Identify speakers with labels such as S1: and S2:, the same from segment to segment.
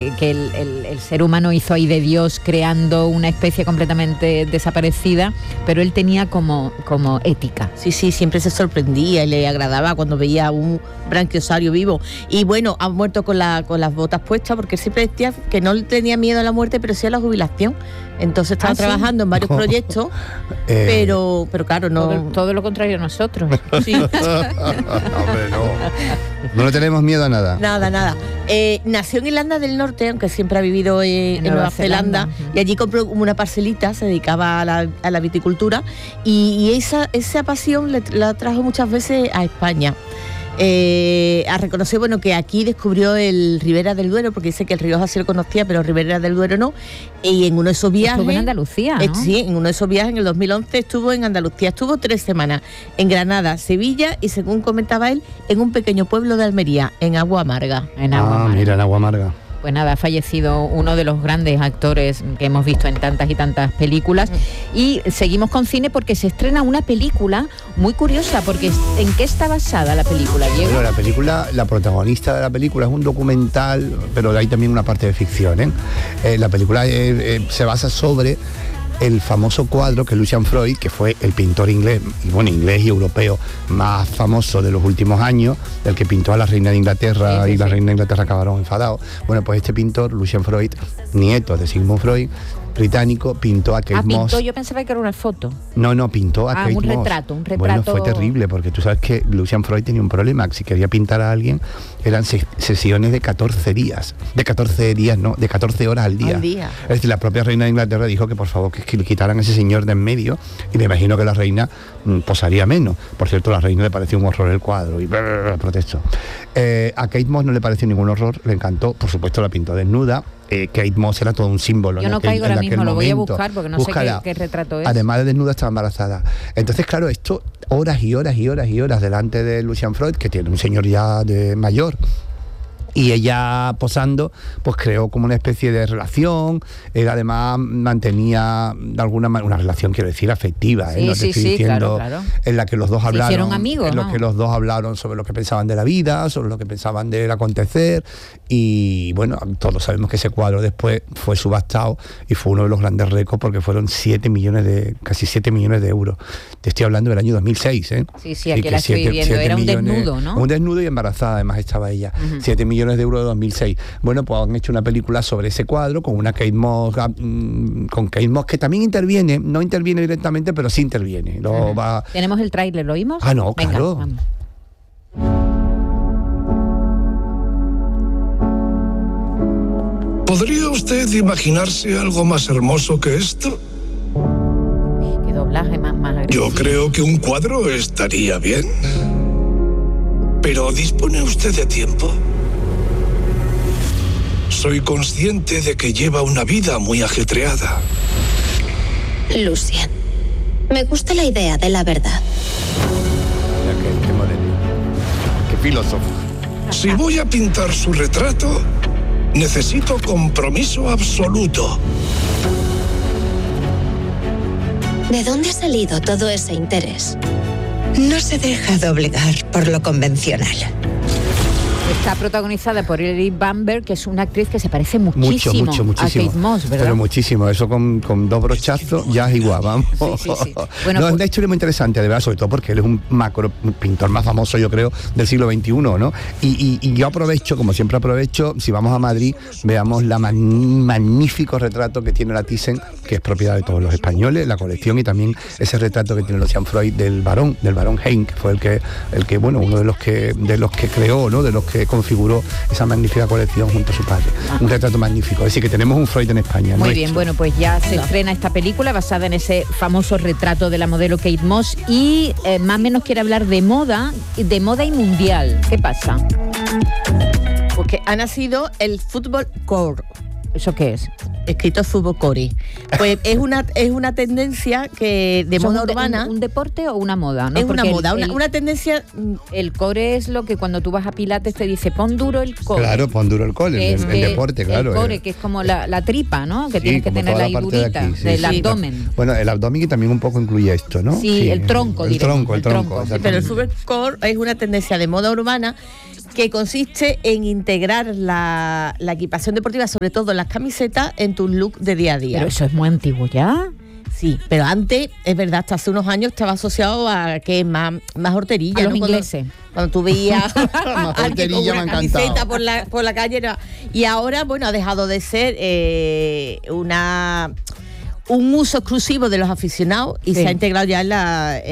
S1: que el ser humano hizo ahí de Dios creando una especie completamente desaparecida, pero él tenía como ética.
S2: Sí, siempre se sorprendía y le agradaba cuando veía un branquiosario vivo. Y bueno, ha muerto con las botas puestas, porque él siempre decía que no le tenía miedo a la muerte, pero sí a la jubilación. Entonces estaba trabajando en varios proyectos, pero claro, no...
S1: Todo lo contrario a nosotros.
S2: Sí.
S3: Hombre, no le tenemos miedo a nada.
S2: Nada. Nació en Irlanda del Norte, aunque siempre ha vivido en Nueva Zelanda, y allí compró una parcelita, se dedicaba a la viticultura, y esa pasión la trajo muchas veces a España. A reconocer, que aquí descubrió el Ribera del Duero, porque dice que el Rioja sí lo conocía, pero Ribera del Duero no, y en uno de esos viajes...
S1: Estuvo en Andalucía, ¿no?
S2: Sí, en uno de esos viajes, en el 2011, estuvo en Andalucía, estuvo 3 semanas, en Granada, Sevilla, y según comentaba él, en un pequeño pueblo de Almería, en Agua Amarga.
S3: Mira, en Agua Amarga.
S1: Pues nada, ha fallecido uno de los grandes actores que hemos visto en tantas y tantas películas. Y seguimos con cine porque se estrena una película muy curiosa, porque ¿en qué está basada la película, Diego?
S3: Bueno, la película, la protagonista de la película es un documental, pero hay también una parte de ficción, La película se basa sobre el famoso cuadro que Lucian Freud, que fue el pintor inglés y europeo más famoso de los últimos años, del que pintó a la reina de Inglaterra, y la reina de Inglaterra acabaron enfadados. Bueno, pues este pintor, Lucian Freud, nieto de Sigmund Freud, británico, pintó a Kate Moss.
S1: Yo pensaba que era una foto.
S3: No, pintó a Kate Moss.
S1: Un retrato.
S3: Bueno, fue terrible, porque tú sabes que Lucian Freud tenía un problema, que si quería pintar a alguien, eran sesiones de 14 días. De 14 horas al día. Es decir, la propia reina de Inglaterra dijo que por favor que le quitaran a ese señor de en medio, y me imagino que la reina posaría menos. Por cierto, a la reina le pareció un horror el cuadro, y protestó. A Kate Moss no le pareció ningún horror, le encantó, por supuesto la pintó desnuda. Kate Moss era todo un símbolo.
S1: Yo no caigo ahora mismo, lo voy a buscar porque no sé qué retrato es.
S3: Además de desnuda, estaba embarazada. Entonces, claro, esto, horas y horas delante de Lucian Freud, que tiene un señor ya de mayor, y ella posando, pues creó como una especie de relación. Él además mantenía de alguna manera una relación, quiero decir, afectiva, no te estoy diciendo, claro. En la que los dos hablaron,
S1: hicieron amigos,
S3: en lo que los dos hablaron sobre lo que pensaban de la vida, sobre lo que pensaban del acontecer. Y bueno, todos sabemos que ese cuadro después fue subastado y fue uno de los grandes récords, porque fueron casi 7 millones de euros. Te estoy hablando del año 2006,
S1: Sí, aquí la estoy viendo, era un desnudo, ¿no?
S3: Un desnudo, y embarazada además estaba ella. 7 millones de euros de 2006. Bueno, pues han hecho una película sobre ese cuadro con una Kate Moss, que también interviene, no interviene directamente, pero sí interviene.
S1: ¿Tenemos el tráiler, lo oímos?
S3: No, venga, claro. Vamos.
S4: ¿Podría usted imaginarse algo más hermoso que esto?
S1: Qué doblaje más agresivo.
S4: Yo creo que un cuadro estaría bien. ¿Pero dispone usted de tiempo? Soy consciente de que lleva una vida muy ajetreada.
S5: Lucian, me gusta la idea de la verdad.
S3: Qué moderno. Qué filósofo.
S4: Si voy a pintar su retrato, necesito compromiso absoluto.
S5: ¿De dónde ha salido todo ese interés?
S6: No se deja doblegar por lo convencional.
S1: Está protagonizada por Eric Bamber, que es una actriz que se parece muchísimo a Kate Moss, ¿verdad?
S3: Pero muchísimo, eso con 2 brochazos ya es igual, vamos.
S1: Sí. Bueno,
S3: es una historia muy interesante, de verdad, sobre todo porque él es un pintor más famoso, yo creo, del siglo XXI, ¿no? Y yo aprovecho, como siempre aprovecho, si vamos a Madrid, veamos la magnífico retrato que tiene la Thyssen, que es propiedad de todos los españoles, la colección, y también ese retrato que tiene Lucian Freud del barón Heine, que fue el que bueno, uno de los que creó, ¿no? De los que configuró esa magnífica colección junto a su padre. Un retrato magnífico. Es decir, que tenemos un Freud en España.
S1: Muy bien, bueno, pues ya se estrena esta película basada en ese famoso retrato de la modelo Kate Moss, y más o menos quiere hablar de moda y mundial. ¿Qué pasa?
S2: Porque ha nacido el fútbol core.
S1: ¿Eso qué es?
S2: Escrito fútbol core. Pues es una tendencia que de moda urbana.
S1: ¿Un deporte o una moda? ¿No?
S2: Es una moda, una tendencia.
S1: El core es lo que cuando tú vas a Pilates te dice pon duro el core.
S3: Claro, pon duro el core, el deporte, claro.
S1: El core, que es como la tripa, ¿no? Que tienes que tener la durita del abdomen.
S3: Bueno, el abdomen, que también un poco incluye esto, ¿no?
S1: Sí, el tronco.
S3: El tronco.
S2: Sí, pero el fútbol core es una tendencia de moda urbana que consiste en integrar la equipación deportiva, sobre todo las camisetas, en tu look de día a día.
S1: Pero eso es muy antiguo ya.
S2: Sí, pero antes, es verdad, hasta hace unos años estaba asociado a que más horterilla.
S1: A los
S2: ¿no?
S1: ingleses.
S2: Cuando tú veías
S3: Más
S2: alguien con
S3: horterilla
S2: una
S3: me ha
S2: camiseta
S3: encantado.
S2: por la calle. Y ahora, bueno, ha dejado de ser un uso exclusivo de los aficionados y
S1: Sí.
S2: se ha integrado ya en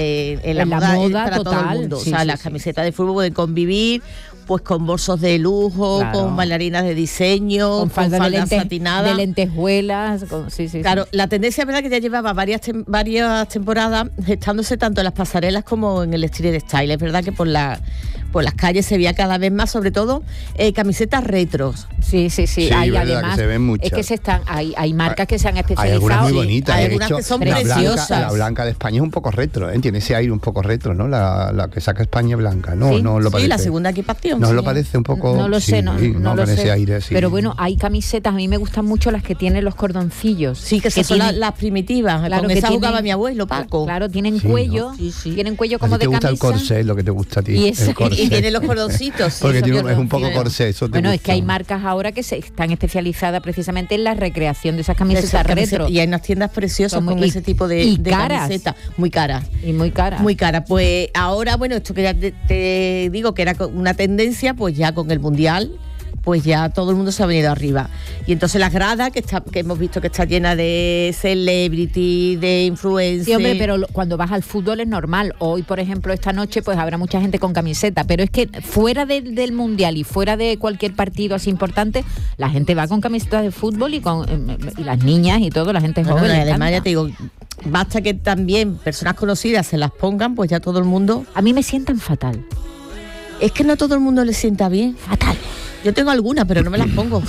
S2: la moda para
S1: total.
S2: todo el mundo.
S1: Sí,
S2: o sea,
S1: sí,
S2: las
S1: sí.
S2: camisetas de fútbol pueden convivir pues con bolsos de lujo,
S1: Claro.
S2: con bailarinas de diseño,
S1: Con falda
S2: faldas
S1: de
S2: satinadas.
S1: lentejuelas. Sí.
S2: Claro, la tendencia es verdad que ya llevaba varias temporadas gestándose tanto en las pasarelas como en el street style. Es verdad que por las calles se veía cada vez más, sobre todo, camisetas retros.
S1: Sí.
S3: Sí,
S1: Hay,
S3: verdad,
S1: además,
S3: que se ven muchas.
S1: es que hay marcas que se han
S3: Hay
S1: especializado.
S3: algunas muy
S1: Sí.
S3: bonitas.
S2: hay
S3: de
S2: algunas
S3: hecho,
S2: que son
S3: la
S2: preciosas.
S3: la blanca de España es un poco retro, ¿eh? Tiene ese aire un poco retro, ¿no? La que saca España blanca. No,
S1: Sí,
S3: no lo
S2: Sí,
S3: parece.
S2: la segunda equipación.
S3: ¿No
S2: sí.
S3: lo parece un poco?
S1: No lo sé, no
S3: con
S1: lo
S3: ese
S1: sé.
S3: aire, sí.
S1: Pero bueno, hay camisetas, a mí me gustan mucho las que tienen los cordoncillos.
S2: Sí, que esas son
S1: tienen-
S2: las primitivas.
S1: Claro,
S2: Con
S1: que
S2: esa jugaba
S1: tienen-
S2: mi abuelo, Paco.
S1: Claro, tienen
S3: Sí,
S1: cuello,
S2: ¿no? Sí.
S1: tienen cuello
S3: A
S1: como
S3: ti te
S1: de
S3: gusta
S1: camisa.
S3: el corsé, lo que te gusta a ti.
S1: Y eso-
S3: el corsé.
S2: Y tiene los cordoncitos. sí,
S3: Porque
S2: son
S3: tiene es un poco
S2: cordoncillos.
S3: corsé, eso te
S1: Bueno, es
S3: gusta.
S1: que hay marcas ahora que se están especializadas precisamente en la recreación de esas camisetas
S2: Esas camisetas.
S1: retro.
S2: Y hay unas tiendas preciosas
S1: Son muy-
S2: con ese tipo de
S1: caras.
S2: camisetas. Muy caras.
S1: Y muy caras.
S2: Muy cara. Pues ahora, bueno, esto que ya te digo que era una tendencia, pues ya con el Mundial, pues ya todo el mundo se ha venido arriba. Y entonces las gradas, que hemos visto que está llena de celebrity, de influencers.
S1: Sí, hombre, pero cuando vas al fútbol es normal. Hoy, por ejemplo, esta noche, pues habrá mucha gente con camiseta. Pero es que fuera del Mundial y fuera de cualquier partido así importante, la gente va con camisetas de fútbol y las niñas y todo, la gente
S2: Bueno,
S1: joven.
S2: y
S1: le
S2: además
S1: encanta.
S2: ya te digo, basta que también personas conocidas se las pongan, pues ya todo el mundo...
S1: A mí me sientan fatal.
S2: Es que no a todo el mundo le sienta bien.
S1: Fatal.
S2: Yo tengo algunas, pero no me las pongo.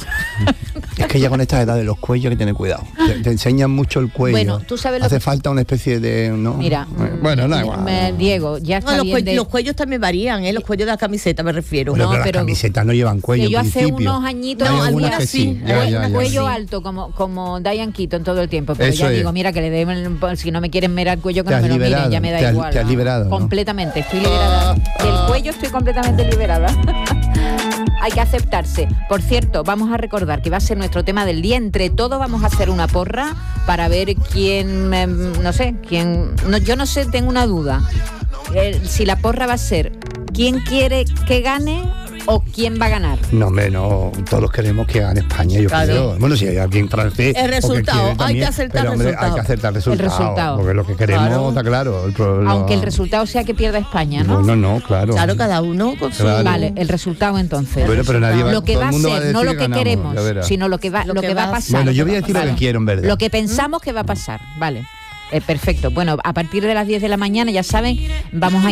S3: Es que ya con esta edad de los cuellos hay que tener cuidado. Te enseñan mucho el cuello.
S1: Bueno, tú sabes lo
S3: Hace
S1: que-
S3: falta una especie de... ¿no?
S1: Mira,
S3: Bueno, no igual.
S1: Diego, ya
S2: No,
S1: está bien de...
S2: los cuellos también varían, ¿eh? Los cuellos de la camiseta me refiero.
S3: Bueno,
S1: no,
S3: pero,
S1: pero-
S3: las camisetas no llevan cuello
S1: que yo
S3: en
S1: hace
S3: principio.
S1: unos añitos
S3: Hay
S2: no,
S3: algunas
S2: algunas
S3: que
S2: sí,
S3: sí. Ya, ya, ya.
S1: cuello
S2: sí.
S1: alto como Diane Keaton todo el tiempo, pero
S3: Eso
S1: ya
S3: es.
S1: digo, mira que le den, si no me quieren mirar el cuello que
S3: Te
S1: no
S3: has
S1: me lo miren,
S3: liberado,
S1: ya me da
S3: te has-
S1: igual.
S3: te has
S1: ¿no?
S3: liberado, ¿no?
S1: Completamente, estoy liberada. Del cuello estoy completamente liberada. Hay que aceptarse. Por cierto, vamos a recordar que va a ser nuestro tema del día. Entre todos vamos a hacer una porra para ver quién, no sé, quién... No, yo no sé, tengo una duda. Si la porra va a ser quién quiere que gane o quién va a ganar.
S3: No, hombre, no. Todos queremos que gane España, yo
S2: Claro.
S3: creo. Bueno, si hay alguien francés...
S2: El resultado,
S3: o que quiere
S2: hay
S3: también,
S2: que acertar
S3: pero, hombre,
S2: el resultado.
S3: hay que acertar el resultado.
S1: resultado.
S3: Porque lo que queremos
S2: Claro.
S3: está claro.
S1: Aunque el resultado sea que pierda España, ¿no?
S3: No, claro.
S2: Claro, cada uno con su...
S3: Claro.
S1: Vale, el resultado entonces.
S3: Bueno, pero nadie va,
S1: Lo que
S3: todo
S1: va
S3: el
S1: a
S3: mundo va
S1: ser, no
S3: decir
S1: lo que
S3: ganamos,
S1: queremos,
S3: ya verás.
S1: sino lo que va a pasar.
S3: Bueno, yo voy a decir lo
S1: Vale.
S3: que quiero, en verdad.
S1: Lo que pensamos que va a pasar, vale. Perfecto. Bueno, a partir de las 10 de la mañana, ya saben, vamos a